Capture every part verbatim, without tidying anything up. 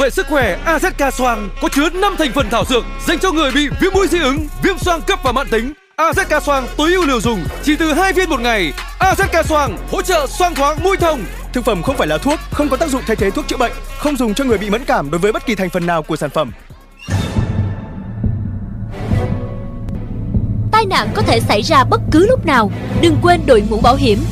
Vệ sức khỏe a zét ca Xoang có chứa năm thành phần thảo dược dành cho người bị viêm mũi dị ứng, viêm xoang cấp và mãn tính. a zét ca Xoang tối ưu liều dùng chỉ từ hai viên một ngày. a zét ca Xoang hỗ trợ xoang thoáng mũi thông. Thực phẩm không phải là thuốc, không có tác dụng thay thế thuốc chữa bệnh, không dùng cho người bị mẫn cảm đối với bất kỳ thành phần nào của sản phẩm. Tai nạn có thể xảy ra bất cứ lúc nào, đừng quên đội mũ bảo hiểm.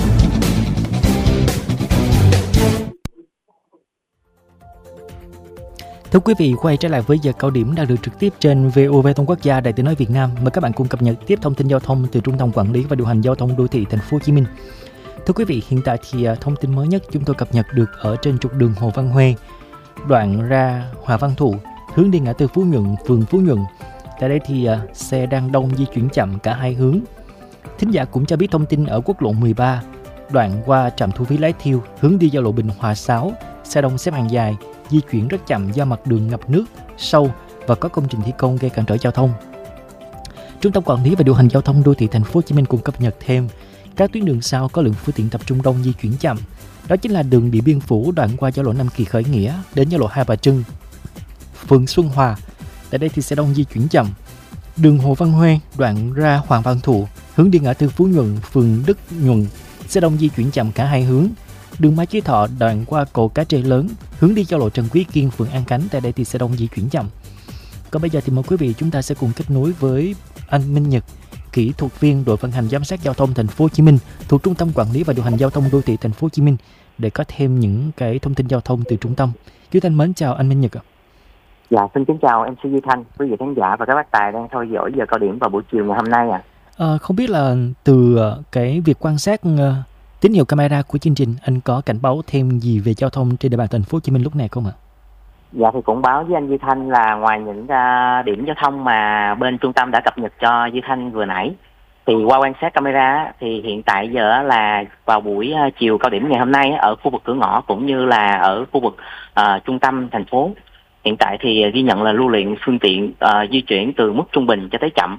Thưa quý vị, quay trở lại với giờ cao điểm đang được trực tiếp trên vê o vê Thông Quốc gia, Đài Tiếng nói Việt Nam. Mời các bạn cùng cập nhật tiếp thông tin giao thông từ Trung tâm Quản lý và Điều hành Giao thông Đô thị Thành phố Hồ Chí Minh. Thưa quý vị, hiện tại thì thông tin mới nhất chúng tôi cập nhật được ở trên trục đường Hồ Văn Huê, đoạn ra Hòa Văn Thụ, hướng đi ngã tư Phú Nhuận, phường Phú Nhuận. Tại đây thì xe đang đông di chuyển chậm cả hai hướng. Thính giả cũng cho biết thông tin ở quốc lộ mười ba, đoạn qua trạm thu phí Lái Thiêu, hướng đi giao lộ Bình Hòa sáu, xe đông xếp hàng dài, di chuyển rất chậm do mặt đường ngập nước sâu và có công trình thi công gây cản trở giao thông. Trung tâm Quản lý và Điều hành Giao thông Đô thị Thành phố Hồ Chí Minh cũng cập nhật thêm các tuyến đường sau có lượng phương tiện tập trung đông di chuyển chậm. Đó chính là đường Điện Biên Phủ đoạn qua giao lộ Nam Kỳ Khởi Nghĩa đến giao lộ Hai Bà Trưng, phường Xuân Hòa. Tại đây thì xe đông di chuyển chậm. Đường Hồ Văn Huê đoạn ra Hoàng Văn Thụ, hướng đi ngã tư Phú Nhuận, phường Đức Nhuận, xe đông di chuyển chậm cả hai hướng. Đường Mai Chí Thọ đoạn qua cầu Cá Trê Lớn, hướng đi giao lộ Trần Quý Kiên, phường An Khánh. Tại đây thì xe đông di chuyển chậm. Còn bây giờ thì mời quý vị chúng ta sẽ cùng kết nối với anh Minh Nhật, kỹ thuật viên đội vận hành giám sát giao thông Thành phố Hồ Chí Minh thuộc Trung tâm Quản lý và Điều hành Giao thông Đô thị Thành phố Hồ Chí Minh để có thêm những cái thông tin giao thông từ trung tâm. Quý Thanh mến chào anh Minh Nhật ạ. Dạ, xin kính chào em xê Duy Thanh, quý vị khán giả và các bác tài đang theo dõi giờ cao điểm vào buổi chiều ngày hôm nay ạ. À. À, không biết là từ cái việc quan sát uh, tín hiệu camera của chương trình, anh có cảnh báo thêm gì về giao thông trên địa bàn Thành phố Hồ Chí Minh lúc này không ạ? Dạ thì cũng báo với anh Duy Thanh là ngoài những uh, điểm giao thông mà bên trung tâm đã cập nhật cho Duy Thanh vừa nãy, thì qua quan sát camera thì hiện tại giờ là vào buổi uh, chiều cao điểm ngày hôm nay ở khu vực cửa ngõ cũng như là ở khu vực uh, trung tâm thành phố, hiện tại thì ghi nhận là lưu lượng phương tiện uh, di chuyển từ mức trung bình cho tới chậm.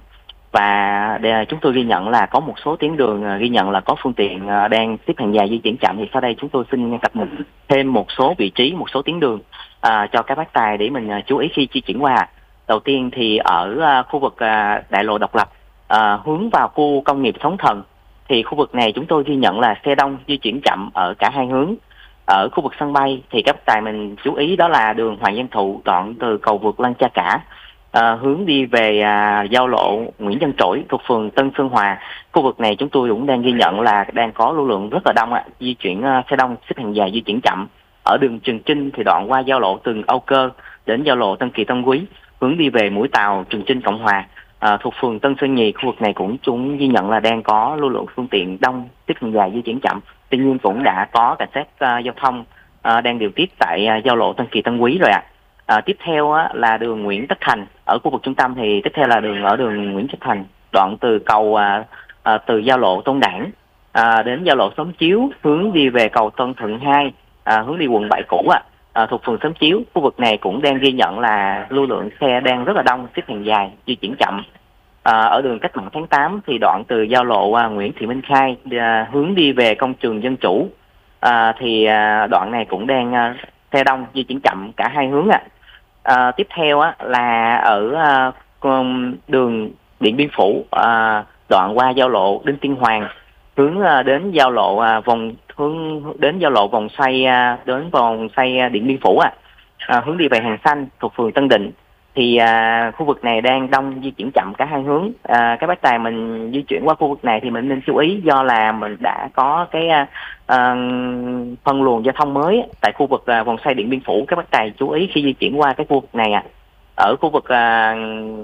Và để, chúng tôi ghi nhận là có một số tuyến đường uh, ghi nhận là có phương tiện uh, đang xếp hàng dài di chuyển chậm. Thì sau đây chúng tôi xin cập nhật thêm một số vị trí, một số tuyến đường uh, cho các bác tài để mình uh, chú ý khi di chuyển qua. Đầu tiên thì ở uh, khu vực uh, đại lộ Độc Lập uh, hướng vào khu công nghiệp Sóng Thần, thì khu vực này chúng tôi ghi nhận là xe đông di chuyển chậm ở cả hai hướng. Ở khu vực sân bay thì các bác tài mình chú ý đó là đường Hoàng Văn Thụ đoạn từ cầu vượt Lăng Cha Cả à, hướng đi về à, giao lộ Nguyễn Văn Trỗi thuộc phường Tân Sơn Hòa. Khu vực này chúng tôi cũng đang ghi nhận là đang có lưu lượng rất là đông ạ, di chuyển à, xe đông xếp hàng dài di chuyển chậm. Ở đường Trường Chinh thì đoạn qua giao lộ Từng Âu Cơ đến giao lộ Tân Kỳ Tân Quý hướng đi về mũi tàu Trường Chinh Cộng Hòa à, thuộc phường Tân Sơn Nhì. Khu vực này cũng chúng ghi nhận là đang có lưu lượng phương tiện đông xếp hàng dài di chuyển chậm. Tuy nhiên cũng đã có cảnh sát uh, giao thông uh, đang điều tiết tại uh, giao lộ Tân Kỳ Tân Quý rồi ạ. À. Uh, tiếp theo uh, là đường Nguyễn Tất Thành ở khu vực trung tâm, thì tiếp theo là đường ở đường Nguyễn Tất Thành đoạn từ cầu uh, uh, từ giao lộ Tôn Đản uh, đến giao lộ Xóm Chiếu hướng đi về cầu Tân Thuận hai uh, hướng đi quận bảy cũ ạ. À. Uh, thuộc phường Xóm Chiếu. Khu vực này cũng đang ghi nhận là lưu lượng xe đang rất là đông xếp hàng dài di chuyển chậm. À, ở đường Cách Mạng tháng tám thì đoạn từ giao lộ uh, Nguyễn Thị Minh Khai uh, hướng đi về công trường Dân Chủ uh, thì uh, đoạn này cũng đang uh, xe đông di chuyển chậm cả hai hướng ạ. À. Uh, tiếp theo uh, là ở uh, đường Điện Biên Phủ uh, đoạn qua giao lộ Đinh Tiên Hoàng hướng uh, đến giao lộ uh, vòng hướng đến giao lộ vòng xoay uh, đến vòng xoay uh, Điện Biên Phủ ạ. À. Uh, hướng đi về Hàng Xanh thuộc phường Tân Định. Thì à, khu vực này đang đông di chuyển chậm cả hai hướng. À, các bác tài mình di chuyển qua khu vực này thì mình nên chú ý, do là mình đã có cái à, à, phân luồng giao thông mới tại khu vực à, vòng xoay Điện Biên Phủ. Các bác tài chú ý khi di chuyển qua cái khu vực này ạ. À. Ở khu vực à,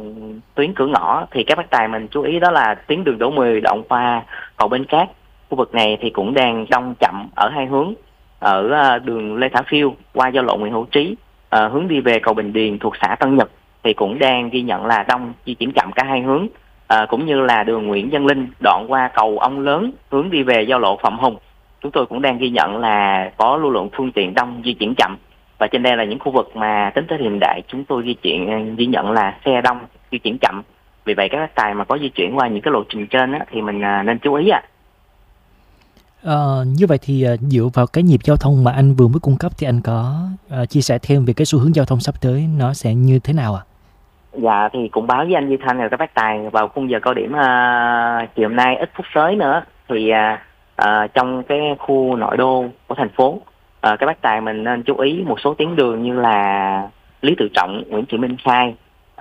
tuyến cửa ngõ thì các bác tài mình chú ý đó là tuyến đường Đỗ mười đoạn qua cầu Bến Cát. Khu vực này thì cũng đang đông chậm ở hai hướng. Ở à, đường Lê Khả Phiêu qua giao lộ Nguyễn Hữu Trí à, hướng đi về cầu Bình Điền thuộc xã Tân Nhật thì cũng đang ghi nhận là đông di chuyển chậm cả hai hướng. À, cũng như là đường Nguyễn Văn Linh đoạn qua cầu Ông Lớn hướng đi về giao lộ Phạm Hùng, chúng tôi cũng đang ghi nhận là có lưu lượng phương tiện đông di chuyển chậm. Và trên đây là những khu vực mà tính tới hiện đại chúng tôi ghi chuyển ghi nhận là xe đông di chuyển chậm. Vì vậy các tài mà có di chuyển qua những cái lộ trình trên á, thì mình nên chú ý ạ. Ờ, như vậy thì uh, dựa vào cái nhịp giao thông mà anh vừa mới cung cấp thì anh có uh, chia sẻ thêm về cái xu hướng giao thông sắp tới nó sẽ như thế nào ạ? À? Dạ thì cũng báo với anh Duy Thanh là các bác Tài vào khung giờ cao điểm uh, chiều nay ít phút tới nữa thì uh, uh, trong cái khu nội đô của thành phố, uh, các bác Tài mình nên chú ý một số tuyến đường như là Lý Tự Trọng, Nguyễn Thị Minh Khai,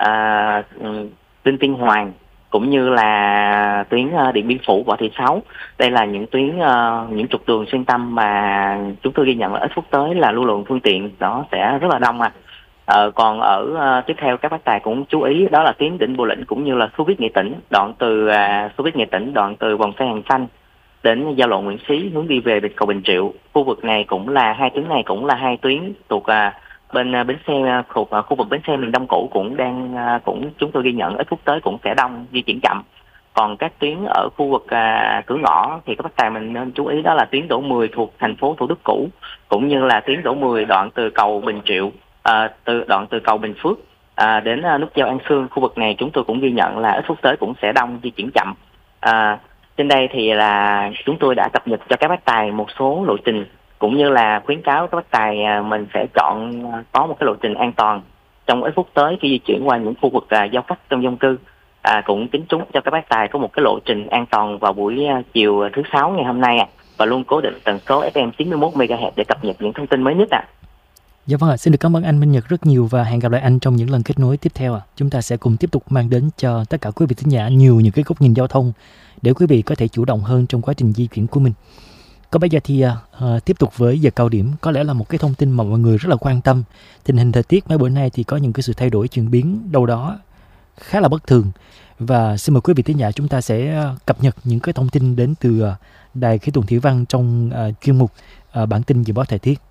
uh, Đinh Tiên Hoàng cũng như là tuyến uh, Điện Biên Phủ, Võ Thị Sáu. Đây là những tuyến uh, những trục đường xuyên tâm mà chúng tôi ghi nhận là ít phút tới là lưu lượng phương tiện đó sẽ rất là đông ạ. À. Ờ, còn ở uh, tiếp theo các bác Tài cũng chú ý đó là tuyến Đỉnh Bộ Lĩnh cũng như là Xô Viết Nghệ Tĩnh, đoạn từ uh, Xô Viết Nghệ Tĩnh đoạn từ vòng xoay Hàng Xanh đến giao lộ Nguyễn Xí hướng đi về cầu Bình Triệu. Khu vực này cũng là hai tuyến này cũng là hai tuyến thuộc uh, bên uh, bến xe uh, thuộc uh, khu vực bến xe miền Đông cũ cũng đang uh, cũng chúng tôi ghi nhận ít phút tới cũng sẽ đông, di chuyển chậm. Còn các tuyến ở khu vực uh, cửa ngõ thì các bác Tài mình nên chú ý đó là tuyến đổ mười thuộc thành phố Thủ Đức cũ cũng như là tuyến đổ mười đoạn từ cầu Bình Triệu. À, từ đoạn từ cầu Bình Phước à, đến à, nút giao An Sương. Khu vực này chúng tôi cũng ghi nhận là ít phút tới cũng sẽ đông, di chuyển chậm. À, trên đây thì là chúng tôi đã cập nhật cho các bác Tài một số lộ trình cũng như là khuyến cáo các bác Tài à, mình sẽ chọn à, có một cái lộ trình an toàn trong ít phút tới khi di chuyển qua những khu vực à, giao cắt trong dân cư. À, cũng tính trúng cho các bác Tài có một cái lộ trình an toàn vào buổi à, chiều thứ sáu ngày hôm nay à, và luôn cố định tần số ép em chín mươi mốt mê ga héc để cập nhật những thông tin mới nhất ạ. À. Dạ vâng ạ, xin được cảm ơn anh Minh Nhật rất nhiều và hẹn gặp lại anh trong những lần kết nối tiếp theo ạ. À. Chúng ta sẽ cùng tiếp tục mang đến cho tất cả quý vị thính giả nhiều những cái góc nhìn giao thông để quý vị có thể chủ động hơn trong quá trình di chuyển của mình. Còn bây giờ thì uh, tiếp tục với giờ cao điểm, có lẽ là một cái thông tin mà mọi người rất là quan tâm. Tình hình thời tiết mấy bữa nay thì có những cái sự thay đổi chuyển biến đâu đó khá là bất thường. Và xin mời quý vị thính giả chúng ta sẽ cập nhật những cái thông tin đến từ uh, Đài Khí tượng Thủy văn trong uh, chuyên mục uh, bản tin dự báo thời tiết.